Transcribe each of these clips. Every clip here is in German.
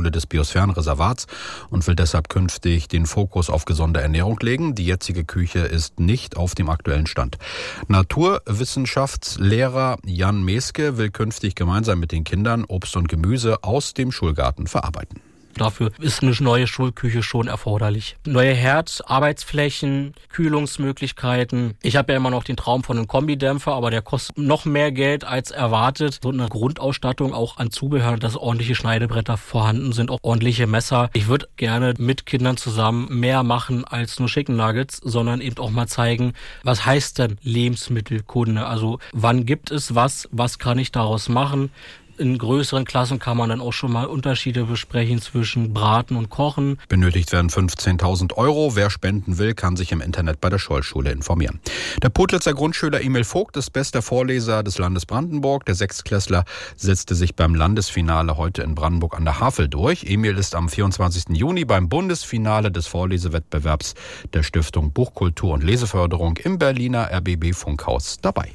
Schauschule des Biosphärenreservats und will deshalb künftig den Fokus auf gesunde Ernährung legen. Die jetzige Küche ist nicht auf dem aktuellen Stand. Naturwissenschaftslehrer Jan Meske will künftig gemeinsam mit den Kindern Obst und Gemüse aus dem Schulgarten verarbeiten. Dafür ist eine neue Schulküche schon erforderlich. Neue Herd, Arbeitsflächen, Kühlungsmöglichkeiten. Ich habe ja immer noch den Traum von einem Kombidämpfer, aber der kostet noch mehr Geld als erwartet. So eine Grundausstattung auch an Zubehör, dass ordentliche Schneidebretter vorhanden sind, auch ordentliche Messer. Ich würde gerne mit Kindern zusammen mehr machen als nur Chicken Nuggets, sondern eben auch mal zeigen, was heißt denn Lebensmittelkunde? Also wann gibt es was kann ich daraus machen? In größeren Klassen kann man dann auch schon mal Unterschiede besprechen zwischen Braten und Kochen. Benötigt werden 15.000 Euro. Wer spenden will, kann sich im Internet bei der Schollschule informieren. Der Putlitzer Grundschüler Emil Vogt ist bester Vorleser des Landes Brandenburg. Der Sechstklässler setzte sich beim Landesfinale heute in Brandenburg an der Havel durch. Emil ist am 24. Juni beim Bundesfinale des Vorlesewettbewerbs der Stiftung Buchkultur und Leseförderung im Berliner RBB Funkhaus dabei.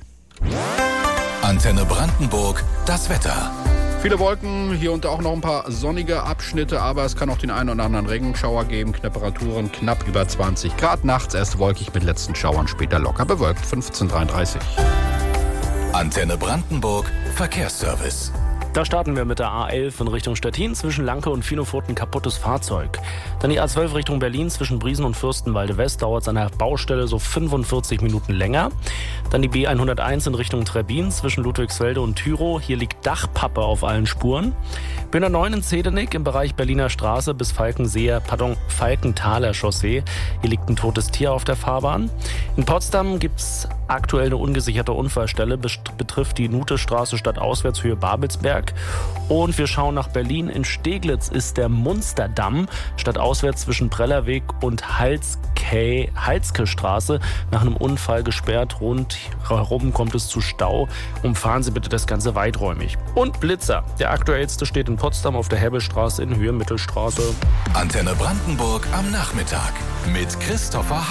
Antenne Brandenburg, das Wetter. Viele Wolken, hier und da auch noch ein paar sonnige Abschnitte, aber es kann auch den einen oder anderen Regenschauer geben. Temperaturen knapp über 20 Grad. Nachts erst wolkig mit letzten Schauern, später locker bewölkt. 15:33. Antenne Brandenburg, Verkehrsservice. Da starten wir mit der A11 in Richtung Stettin, zwischen Lanke und Finofurt ein kaputtes Fahrzeug. Dann die A12 Richtung Berlin, zwischen Briesen und Fürstenwalde West, dauert es an der Baustelle so 45 Minuten länger. Dann die B101 in Richtung Trebbin, zwischen Ludwigsfelde und Tyrow. Hier liegt Dachpappe auf allen Spuren. B109 in Zedenik im Bereich Berliner Straße bis Falkenthaler Chaussee. Hier liegt ein totes Tier auf der Fahrbahn. In Potsdam gibt es aktuell eine ungesicherte Unfallstelle, betrifft die Nutestraße stadtauswärts Höhe Babelsberg. Und wir schauen nach Berlin. In Steglitz ist der Munsterdamm stadtauswärts zwischen Prellerweg und Halske Straße nach einem Unfall gesperrt. Rundherum kommt es zu Stau. Umfahren Sie bitte das Ganze weiträumig. Und Blitzer. Der aktuellste steht in Potsdam auf der Hebbelstraße in Höhe Mittelstraße. Antenne Brandenburg am Nachmittag mit Christopher